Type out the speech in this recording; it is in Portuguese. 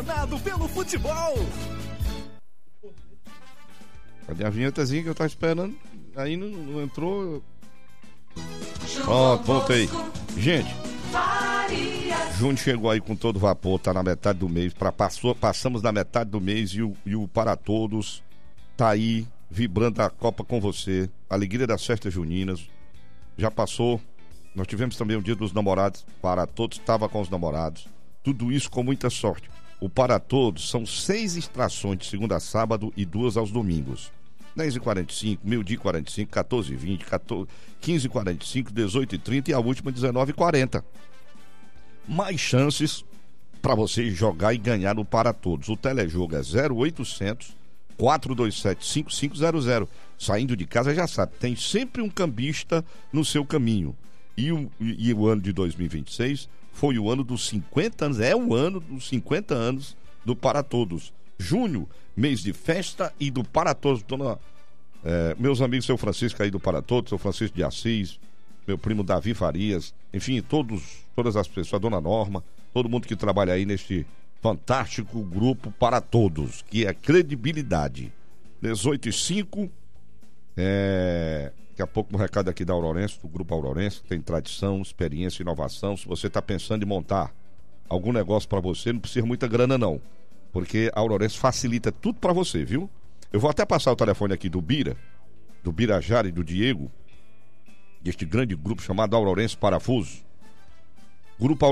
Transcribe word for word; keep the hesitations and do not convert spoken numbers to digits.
Pelo futebol. Cadê a vinhetazinha que eu tava esperando? Aí não, não entrou. Pronto, voltei. Gente, junho chegou aí com todo vapor, tá na metade do mês. Pra, passou, passamos na metade do mês e o, e o Para Todos tá aí, vibrando a Copa com você. Alegria das festas juninas. Já passou. Nós tivemos também o Dia dos Namorados. Para Todos estava com os namorados. Tudo isso com muita sorte. O Para Todos são seis extrações de segunda a sábado e duas aos domingos. dez e quarenta e cinco, meio-dia e quarenta e cinco, quatorze e vinte, quinze e quarenta e cinco, dezoito e trinta e a última dezenove e quarenta. Mais chances para você jogar e ganhar no Para Todos. O telejogo é zero oitocentos, quatrocentos e vinte e sete, cinquenta e cinco zero zero. Saindo de casa já sabe, tem sempre um cambista no seu caminho. E o, e o ano de dois mil e vinte e seis foi o ano dos cinquenta anos, é o ano dos cinquenta anos do Para Todos. Junho, mês de festa e do Para Todos. Dona, é, meus amigos, seu Francisco aí do Para Todos, seu Francisco de Assis, meu primo Davi Farias, enfim, todos, todas as pessoas, a Dona Norma, todo mundo que trabalha aí neste fantástico grupo Para Todos, que é credibilidade. dezoito e cinco, é... Daqui a pouco um recado aqui da Aurorense, do Grupo Aurorense, que tem tradição, experiência e inovação. Se você está pensando em montar algum negócio para você, não precisa muita grana não, porque a Aurorense facilita tudo para você, viu? Eu vou até passar o telefone aqui do Bira, do Birajara e do Diego, deste grande grupo chamado Aurorense Parafuso. Grupo